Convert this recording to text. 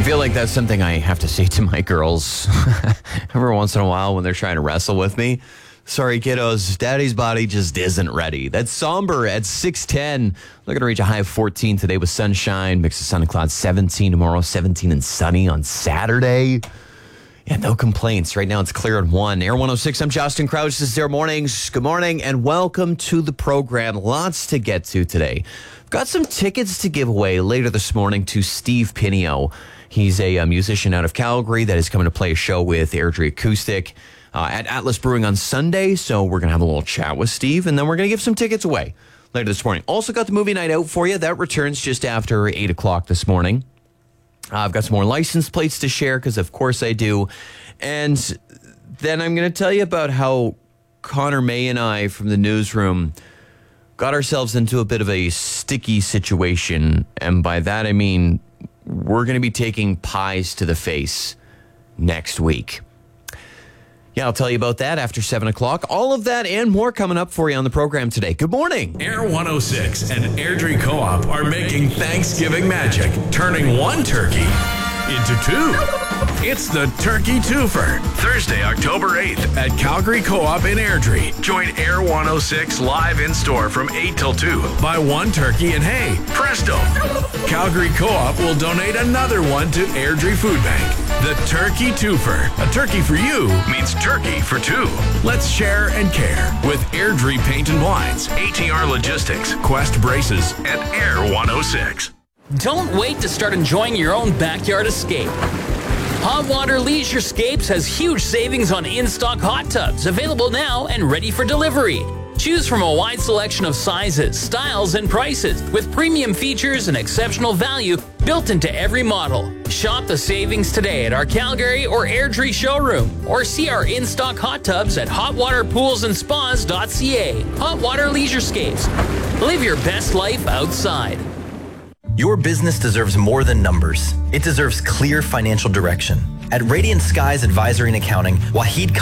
feel like that's something I have to say to my girls every once in a while when they're trying to wrestle with me. Sorry, kiddos, daddy's body just isn't ready. That's somber at 6:10. Looking to reach a high of 14 today with sunshine. Mix of sun and clouds, 17 tomorrow, 17 and sunny on Saturday. Yeah, no complaints. Right now it's clear at 1. Air 106, I'm Justin Crouch. This is Air Mornings. Good morning and welcome to the program. Lots to get to today. Got some tickets to give away later this morning to Steve Pinio. He's a musician out of Calgary that is coming to play a show with Airdrie Acoustic at Atlas Brewing on Sunday. So we're going to have a little chat with Steve, and then we're going to give some tickets away later this morning. Also got the movie night out for you. That returns just after 8 o'clock this morning. I've got some more license plates to share because, of course, I do. And then I'm going to tell you about how Connor May and I from the newsroom got ourselves into a bit of a sticky situation. And by that, I mean we're going to be taking pies to the face next week. Yeah, I'll tell you about that after 7 o'clock. All of that and more coming up for you on the program today. Good morning. Air 106 and Airdrie Co-op are making Thanksgiving magic, turning one turkey into two. It's the Turkey Twofer, Thursday, October 8th at Calgary Co-op in Airdrie. Join Air 106 live in store from 8 till 2. Buy one turkey and hey, presto! Calgary Co-op will donate another one to Airdrie Food Bank. The Turkey Twofer. A turkey for you means turkey for two. Let's share and care with Airdrie Paint and Blinds, ATR Logistics, Quest Braces, and Air 106. Don't wait to start enjoying your own backyard escape. Hot Water Leisurescapes has huge savings on in-stock hot tubs, available now and ready for delivery. Choose from a wide selection of sizes, styles, and prices, with premium features and exceptional value built into every model. Shop the savings today at our Calgary or Airdrie showroom, or see our in-stock hot tubs at hotwaterpoolsandspas.ca. Hot Water Leisurescapes. Live your best life outside. Your business deserves more than numbers. It deserves clear financial direction. At Radiant Skies Advisory and Accounting, Wahid